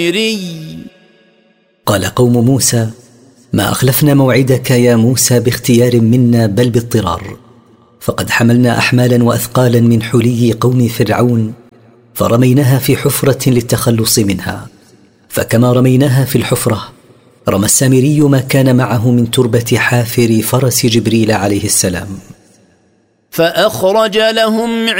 قال قوم موسى: ما أخلفنا موعدك يا موسى باختيار منا بل باضطرار، فقد حملنا أحمالا وأثقالا من حلي قوم فرعون فرميناها في حفرة للتخلص منها، فكما رميناها في الحفرة رمى السامري ما كان معه من تربة حافر فرس جبريل عليه السلام، فأخرج لهم